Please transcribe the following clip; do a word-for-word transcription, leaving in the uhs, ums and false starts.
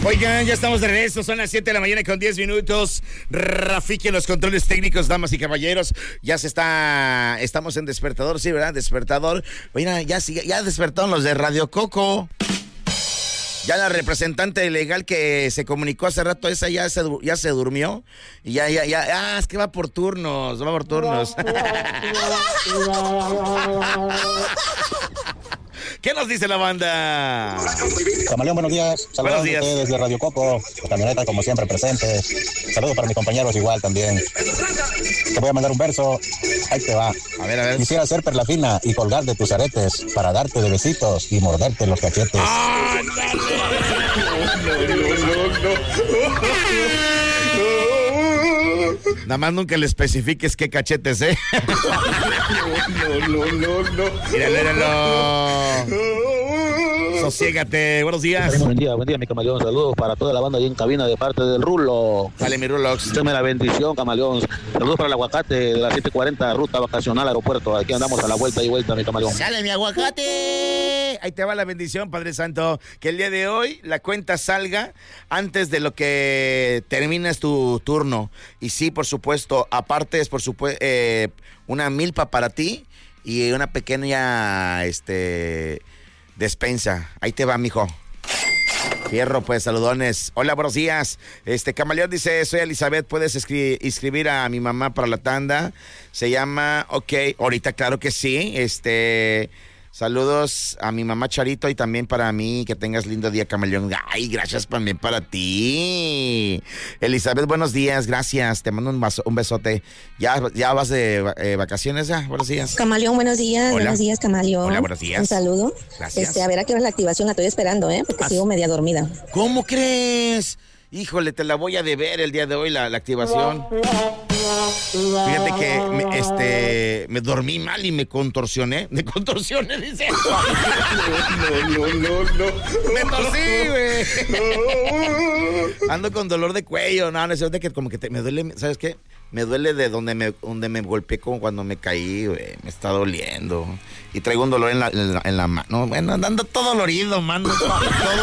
Oigan, ya estamos de regreso, son las siete de la mañana con diez minutos. Rafiki en los controles técnicos, damas y caballeros. Ya se está, estamos en despertador, sí, ¿verdad? Despertador. Oigan, ya, ya despertaron los de Radio Coco. Ya la representante legal que se comunicó hace rato, esa ya se, ya se durmió. Y ya, ya, ya, ah, es que va por turnos, va por turnos. ¿Qué nos dice la banda? Camaleón, buenos días. Saludos desde Radio Coco, la camioneta como siempre presente. Saludos para mis compañeros igual también. Te voy a mandar un verso. Ahí te va. A ver, a ver. Quisiera ser perla fina y colgar de tus aretes para darte de besitos y morderte los cachetes. ¡Ah, no, no, no, no! Nada más nunca le especifiques qué cachetes, ¿eh? No, no, no, no. Míralo, míralo. Sosiégate, buenos días. Buen día, buen día, mi camaleón. Saludos para toda la banda ahí en cabina de parte del Rulo. Dale, mi Rulox. Dame la bendición, camaleón. Saludos para el aguacate de la siete cuarenta, ruta vacacional, aeropuerto. Aquí andamos a la vuelta y vuelta, mi camaleón. ¡Sale, mi aguacate! Ahí te va la bendición, Padre Santo. Que el día de hoy la cuenta salga antes de lo que termines tu turno. Y sí, por supuesto, aparte es por supuesto eh, una milpa para ti y una pequeña este despensa. Ahí te va, mijo. Fierro, pues, saludones. Hola, buenos días. Este, Camaleón dice, soy Elizabeth, ¿puedes escri- inscribir a mi mamá para la tanda? Se llama, ok, ahorita claro que sí. Este, saludos a mi mamá Charito y también para mí, que tengas lindo día, Camaleón. Ay, gracias también para ti. Elizabeth, buenos días, gracias. Te mando un, vaso, un besote. ¿Ya, ya vas de eh, vacaciones ya? Buenos días. Camaleón, buenos días. Hola. Buenos días, Camaleón. Hola, buenos días. Un saludo. Gracias. Este, a ver a qué hora es la activación, la estoy esperando, ¿eh? Porque As- sigo media dormida. ¿Cómo crees? Híjole, te la voy a deber el día de hoy, la, la activación. Fíjate que me, este, me dormí mal y me contorsioné. Me contorsioné, dice. No, no, no, no. Me torcí, güey. Ando con dolor de cuello. No, no es cierto que como que te, me duele, ¿sabes qué? Me duele de donde me, donde me golpeé como cuando me caí, güey. Me está doliendo. Y traigo un dolor en la, en la, en la mano. Bueno, ando todo dolorido, mano. Todo